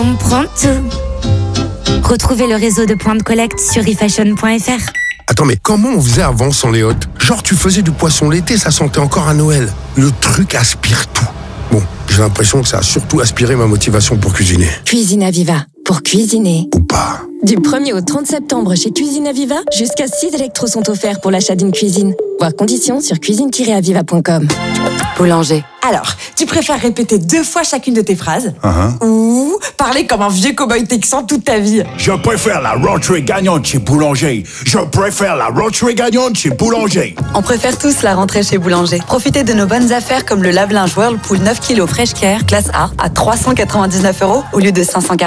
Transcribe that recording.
On prend tout. Retrouvez le réseau de points de collecte sur efashion.fr. Attends, mais comment on faisait avant sans les hôtes? Genre, tu faisais du poisson l'été, ça sentait encore à Noël. Le truc aspire tout. Bon, j'ai l'impression que ça a surtout aspiré ma motivation pour cuisiner. Cuisine Aviva, pour cuisiner. Ou pas. Du 1er au 30 septembre chez Cuisine Aviva, jusqu'à 6 électros sont offerts pour l'achat d'une cuisine. Voir conditions sur cuisine-aviva.com. Boulanger. Alors, tu préfères répéter 2 fois chacune de tes phrases ou parler comme un vieux cow-boy texan toute ta vie? Je préfère la rentrée gagnante chez Boulanger. Je préfère la rentrée gagnante chez Boulanger. On préfère tous la rentrée chez Boulanger. Profitez de nos bonnes affaires comme le lave-linge Whirlpool 9 kg Fresh Care, classe A, à 399 € au lieu de 540.